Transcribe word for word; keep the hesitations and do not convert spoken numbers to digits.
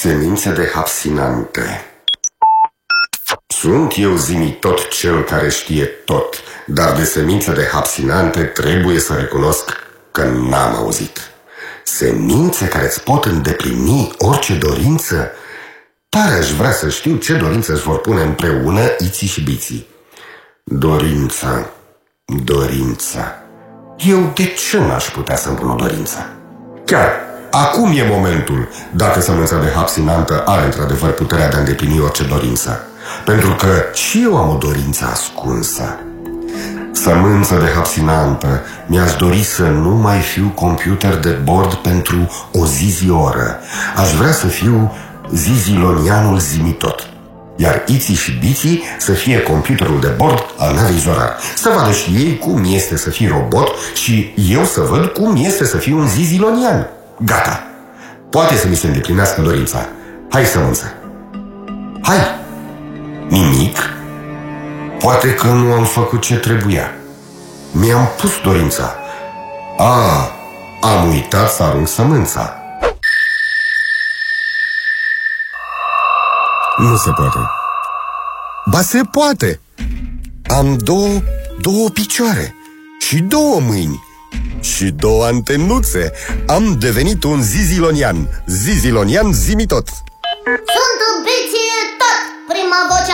Semințe de hapsinante. Sunt eu, zi-mi tot, cel care știe tot, dar de semințe de hapsinante trebuie să recunosc că n-am auzit. Semințe care îți pot îndeplini orice dorință? Tare aș vrea să știu ce dorință își vor pune împreună Iții și Biții. Dorința, dorința. Eu de ce n-aș putea să-mi pun o dorință? Chiar acum e momentul, dacă sămânța de hapsinantă are într-adevăr puterea de a îndeplini orice dorință. Pentru că și eu am o dorință ascunsă. Sămânță de hapsinantă, mi-aș dori să nu mai fiu computer de bord pentru o zi-zi-oră. Aș vrea să fiu zizilonianul zimitot, iar Iții și Biții să fie computerul de bord al navei Zorar. Să vadă și ei cum este să fii robot și eu să văd cum este să fiu un zizilonian. Gata! Poate să mi se îndeplinească dorința. Hai, sămânță! Hai! Nimic? Poate că nu am făcut ce trebuia. Mi-am pus dorința. A, am uitat să arunc sămânța. Nu se poate. Ba se poate. Am două, două picioare și două mâini și două antenuțe. Am devenit un zizilonian. Zizilonian zimitot. Sunt Biții tot, prima voce